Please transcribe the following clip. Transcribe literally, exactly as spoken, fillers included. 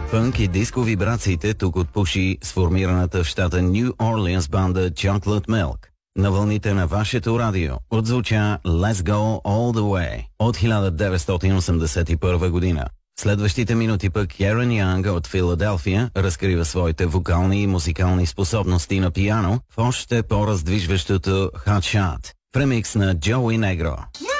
Пънк и диско вибрациите тук отпуши сформираната в щата Ню Орлианс банда Chocolate Milk. На вълните на вашето радио отзвуча Let's Go All The Way от хиляда деветстотин осемдесет и първа година. В следващите минути пък Керен Янг от Филаделфия разкрива своите вокални и музикални способности на пиано в още по-раздвижващото Hot Shot в ремикс на Joey Negro.